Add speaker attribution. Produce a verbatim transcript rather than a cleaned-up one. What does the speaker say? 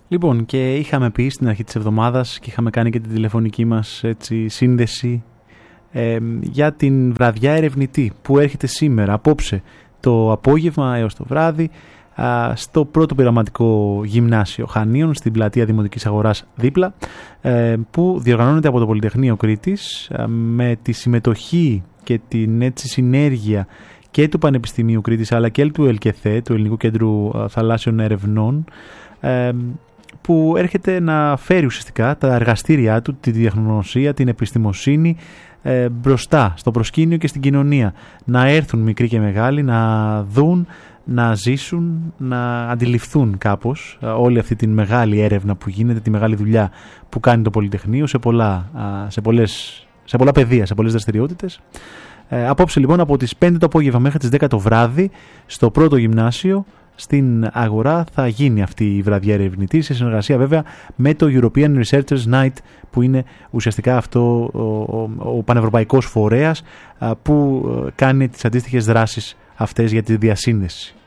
Speaker 1: Λοιπόν, και είχαμε πει στην αρχή της εβδομάδας και είχαμε κάνει και την τηλεφωνική μας έτσι, σύνδεση ε, για την βραδιά ερευνητή που έρχεται σήμερα, απόψε, το απόγευμα έως το βράδυ, α, στο πρώτο πειραματικό γυμνάσιο Χανίων, στην πλατεία Δημοτικής Αγοράς δίπλα, ε, που διοργανώνεται από το Πολυτεχνείο Κρήτης α, με τη συμμετοχή και την έτσι, συνέργεια και του Πανεπιστημίου Κρήτης αλλά και του ΕΛΚΕΘΕ, του Ελληνικού Κέντρου Θαλάσσιων Ερευνών, ε, που έρχεται να φέρει ουσιαστικά τα εργαστήριά του, τη τεχνογνωσία, την επιστημοσύνη ε, μπροστά στο προσκήνιο και στην κοινωνία. Να έρθουν μικροί και μεγάλοι, να δουν, να ζήσουν, να αντιληφθούν κάπως όλη αυτή τη μεγάλη έρευνα που γίνεται, τη μεγάλη δουλειά που κάνει το Πολυτεχνείο σε πολλά, σε πολλές, σε πολλά πεδία, σε πολλές δραστηριότητες. Ε, απόψε λοιπόν από τις πέντε το απόγευμα μέχρι τις δέκα το βράδυ στο πρώτο γυμνάσιο στην Αγορά θα γίνει αυτή η βραδιά ερευνητή σε συνεργασία βέβαια με το European Researchers Night, που είναι ουσιαστικά αυτό ο, ο, ο πανευρωπαϊκός φορέας α, που κάνει τις αντίστοιχες δράσεις αυτές για τη διασύνδεση.